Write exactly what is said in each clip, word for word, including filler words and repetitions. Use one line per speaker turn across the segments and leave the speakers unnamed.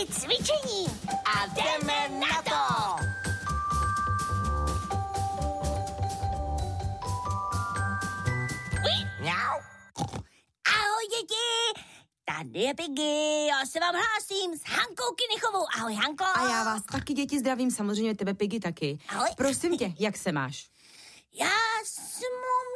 cvičení a jdeme na to! Mňau. Ahoj, děti! Tady je Piggy, já se vám hlásím s Hankou Kinichovou. Ahoj, Hanko.
A já vás taky, děti, zdravím, samozřejmě tebe, Piggy, taky.
Ahoj.
Prosím tě, jak se máš?
Já jsem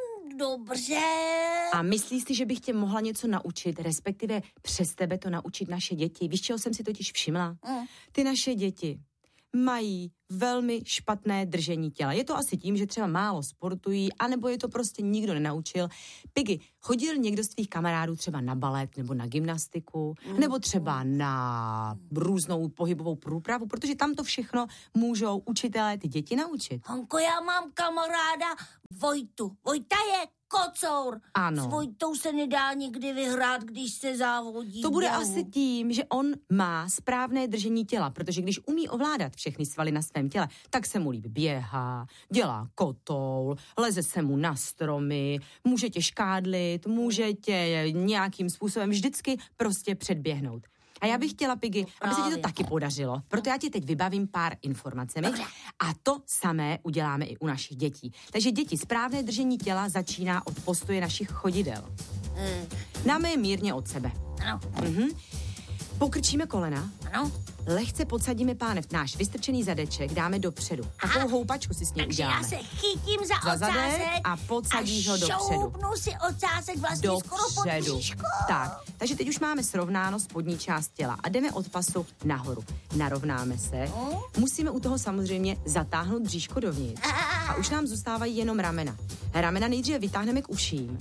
dobře.
A myslíš si, že bych tě mohla něco naučit, respektive přes tebe to naučit naše děti? Víš, čeho jsem si totiž všimla?
Mm.
Ty naše děti mají velmi špatné držení těla. Je to asi tím, že třeba málo sportují, anebo je to prostě nikdo nenaučil. Piggy, chodil někdo z tvých kamarádů třeba na balet nebo na gymnastiku, mm. nebo třeba na různou pohybovou průpravu, protože tam to všechno můžou učitelé ty děti naučit.
Hanko, já mám kamaráda Vojtu. Vojta je kocour.
Ano.
S Vojtou se nedá nikdy vyhrát, když se závodí.
To bude
běhu.
asi tím, že on má správné držení těla, protože když umí ovládat všechny svaly na svém těle, tak se mu líbí běhá, dělá kotoul, leze se mu na stromy, může tě škádlit, může tě nějakým způsobem vždycky prostě předběhnout. A já bych chtěla, Piggy, aby se ti to taky podařilo. Proto já ti teď vybavím pár informacemi.
Dobře.
A to samé uděláme i u našich dětí. Takže děti, správné držení těla začíná od postoje našich chodidel.
Hmm.
Dáme je mírně od sebe.
Ano.
Mhm. Pokrčíme kolena.
Ano.
Lehce podsadíme pánev, náš vystrčený zadeček dáme dopředu. Takovou houpačku si s ním
Takže
uděláme.
já se chytím za,
Za
ocásek
zadek a podsadíš ho dopředu.
A šoupnu si ocásek vlastně skoro pod bříško.
Tak, takže teď už máme srovnáno spodní část těla a jdeme od pasu nahoru. Narovnáme se.
Hmm?
Musíme u toho samozřejmě zatáhnout bříško dovnitř. A už nám zůstávají jenom ramena. Ramena nejdříve vytáhneme k uším.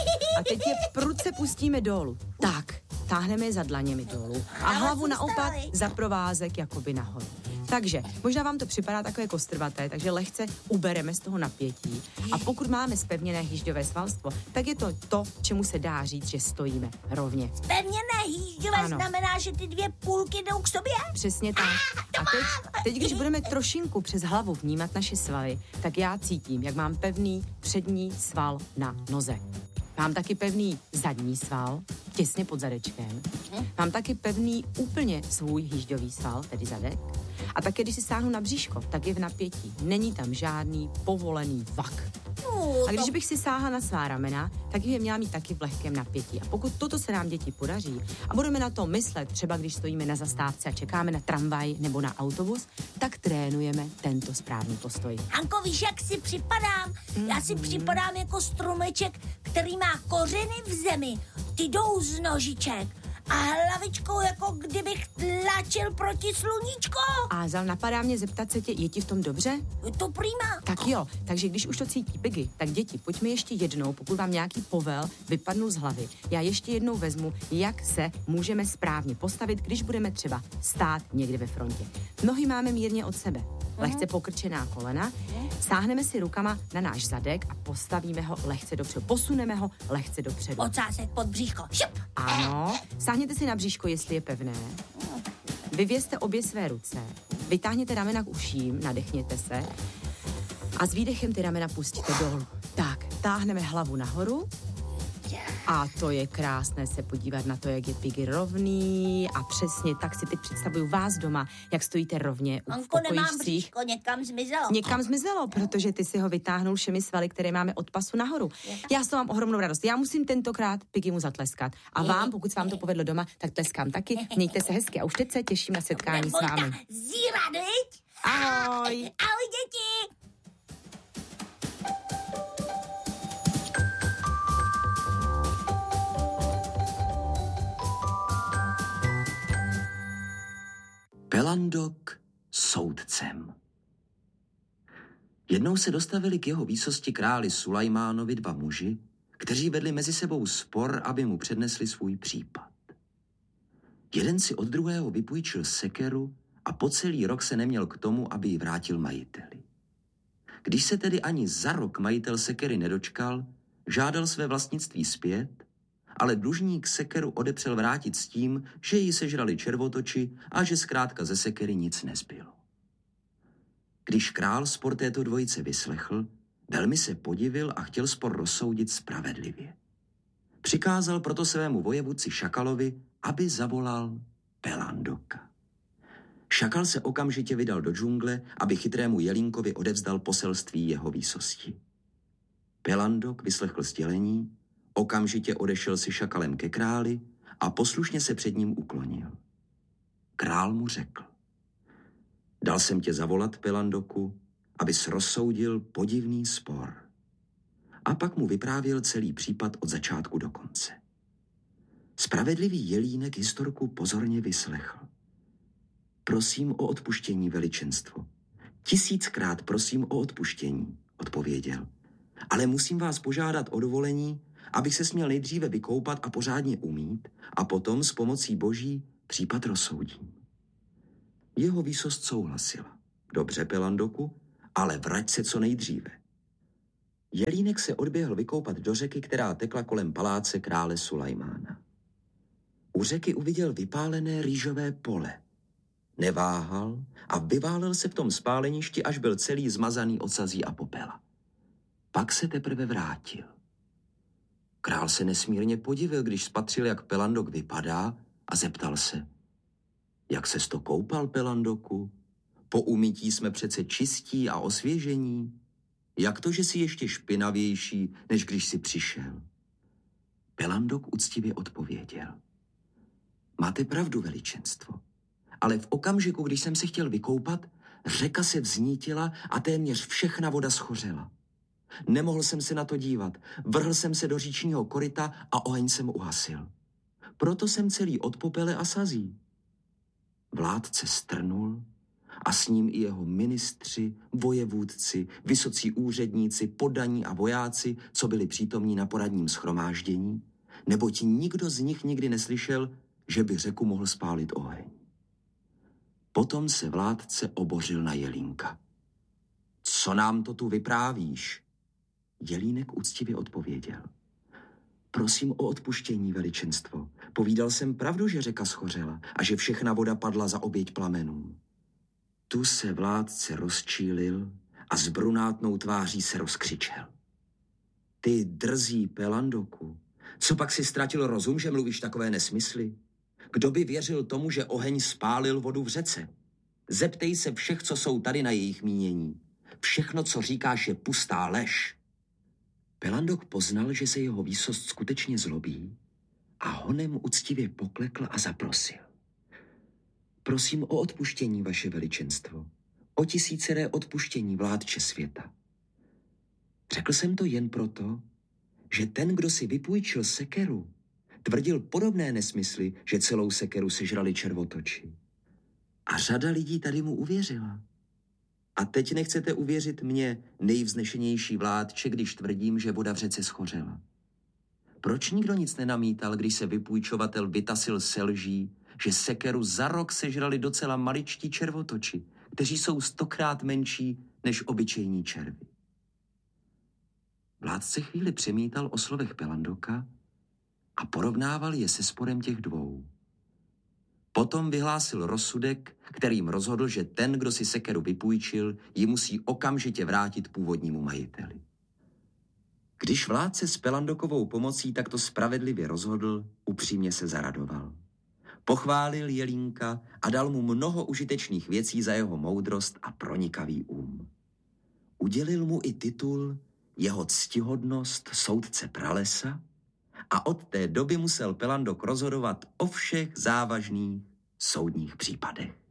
A teď je prudce pustíme dolů. Tak, táhneme je za dlaněmi dolů. A hlavu naopak za provázek jakoby nahoru. Takže možná vám to připadá takové kostrvaté, takže lehce ubereme z toho napětí. A pokud máme zpevněné hýžďové svalstvo, tak je to to, čemu se dá říct, že stojíme rovně.
Zpevněné hýžďové
Ano.
znamená, že ty dvě půlky jdou k sobě?
Přesně tak. A teď, teď, když budeme trošinku přes hlavu vnímat naše svaly, tak já cítím, jak mám pevný přední sval na noze. Mám taky pevný zadní sval, těsně pod zadečkem. Mám taky pevný úplně svůj hýžďový sval, tedy zadek. A také, když si sáhnu na bříško, tak je v napětí. Není tam žádný povolený vak.
Uh,
A když bych si sáhla na svá ramena, tak je měla mít taky v lehkém napětí. A pokud toto se nám, děti, podaří a budeme na to myslet, třeba když stojíme na zastávce a čekáme na tramvaj nebo na autobus, tak trénujeme tento správný postoj.
Hanko, víš, jak si připadám? Já si připadám jako stromeček, který má kořeny v zemi. Ty jdou z nožiček. A hlavičkou, jako kdybych tlačil proti sluníčko.
A Zal, napadá mě zeptat se tě, je ti v tom dobře?
Je to prima.
Tak jo, takže když už to cítí Piggy, tak děti, pojďme ještě jednou, pokud vám nějaký povel vypadnul z hlavy. Já ještě jednou vezmu, jak se můžeme správně postavit, když budeme třeba stát někde ve frontě. Nohy máme mírně od sebe, lehce pokrčená kolena, sáhneme si rukama na náš zadek a postavíme ho lehce dopředu. Posuneme ho lehce dopředu.
Ocásek pod bříško. Šup.
Ano, sáhněte si na bříško, jestli je pevné. Vyvězte obě své ruce, vytáhněte ramena k uším, nadechněte se a s výdechem ty ramena pustíte dolů. Tak, táhneme hlavu nahoru a to je krásné se podívat na to, jak je Piggy rovný a přesně tak si teď představuju vás doma, jak stojíte rovně u
Hanko, nemám
pokojíčcích.
bříško, někam zmizelo.
Někam zmizelo, protože ty si ho vytáhnul všemi svaly, které máme od pasu nahoru. Já z toho mám ohromnou radost. Já musím tentokrát Piggy mu zatleskat. A vám, pokud se vám to povedlo doma, tak tleskám taky. Mějte se hezky a už teď se těším na setkání s vámi.
Zírat, viď?
Ahoj.
Ahoj, děti.
Pelandok soudcem. Jednou se dostavili k jeho výsosti králi Sulajmánovi dva muži, kteří vedli mezi sebou spor, aby mu přednesli svůj případ. Jeden si od druhého vypůjčil sekeru a po celý rok se neměl k tomu, aby ji vrátil majiteli. Když se tedy ani za rok majitel sekery nedočkal, žádal své vlastnictví zpět, ale dlužník sekeru odepřel vrátit s tím, že ji sežrali červotoči a že zkrátka ze sekery nic nezbylo. Když král spor této dvojice vyslechl, velmi se podivil a chtěl spor rozsoudit spravedlivě. Přikázal proto svému vojevůdci Šakalovi, aby zavolal Pelandoka. Šakal se okamžitě vydal do džungle, aby chytrému jelínkovi odevzdal poselství jeho výsosti. Pelandok vyslechl sdělení, okamžitě odešel si šakalem ke králi a poslušně se před ním uklonil. Král mu řekl: Dal jsem tě zavolat, Pelandoku, abys rozsoudil podivný spor. A pak mu vyprávěl celý případ od začátku do konce. Spravedlivý jelínek historku pozorně vyslechl. Prosím o odpuštění, veličenstvo. Tisíckrát prosím o odpuštění, odpověděl. Ale musím vás požádat o dovolení, abych se směl nejdříve vykoupat a pořádně umýt a potom s pomocí boží případ rozsoudím. Jeho výsost souhlasila. Dobře, Pelandoku, ale vrať se co nejdříve. Jelínek se odběhl vykoupat do řeky, která tekla kolem paláce krále Sulajmána. U řeky uviděl vypálené rýžové pole. Neváhal a vyválel se v tom spáleništi, až byl celý zmazaný od sazí a popela. Pak se teprve vrátil. Král se nesmírně podivil, když spatřil, jak Pelandok vypadá, a zeptal se: Jak ses to koupal, Pelandoku? Po umytí jsme přece čistí a osvěžení. Jak to, že jsi ještě špinavější, než když jsi přišel? Pelandok úctivě odpověděl: Máte pravdu, veličenstvo, ale v okamžiku, když jsem se chtěl vykoupat, řeka se vznítila a téměř všechna voda schořela. Nemohl jsem se na to dívat, vrhl jsem se do říčního koryta a oheň jsem uhasil. Proto jsem celý od popele a sazí. Vládce strnul a s ním i jeho ministři, vojevůdci, vysocí úředníci, poddaní a vojáci, co byli přítomní na poradním shromáždění, neboť nikdo z nich nikdy neslyšel, že by řeku mohl spálit oheň. Potom se vládce obořil na jelínka. Co nám to tu vyprávíš? Jelínek úctivě odpověděl: Prosím o odpuštění, veličenstvo. Povídal jsem pravdu, že řeka schořela a že všechna voda padla za oběť plamenům. Tu se vládce rozčílil a s brunátnou tváří se rozkřičel: Ty drzí Pelandoku, co pak si ztratil rozum, že mluvíš takové nesmysly? Kdo by věřil tomu, že oheň spálil vodu v řece? Zeptej se všech, co jsou tady na jejich mínění. Všechno, co říkáš, je pustá lež. Pelandok poznal, že se jeho výsost skutečně zlobí a honem uctivě poklekl a zaprosil: Prosím o odpuštění, vaše veličenstvo. O tisíceré odpuštění, vládče světa. Řekl jsem to jen proto, že ten, kdo si vypůjčil sekeru, tvrdil podobné nesmysly, že celou sekeru sežrali červotoči. A řada lidí tady mu uvěřila. A teď nechcete uvěřit mně, nejvznešenější vládče, když tvrdím, že voda v řece schořela. Proč nikdo nic nenamítal, když se vypůjčovatel vytasil se lží, že sekeru za rok sežrali docela maličtí červotoči, kteří jsou stokrát menší než obyčejní červy? Vládce chvíli přemítal o slovech Pelandoka a porovnával je se sporem těch dvou. Potom vyhlásil rozsudek, kterým rozhodl, že ten, kdo si sekeru vypůjčil, ji musí okamžitě vrátit původnímu majiteli. Když vládce s Pelandokovou pomocí takto spravedlivě rozhodl, upřímně se zaradoval. Pochválil jelínka a dal mu mnoho užitečných věcí za jeho moudrost a pronikavý um. Udělil mu i titul jeho ctihodnost soudce pralesa a od té doby musel Pelandok rozhodovat o všech závažných soudních případech.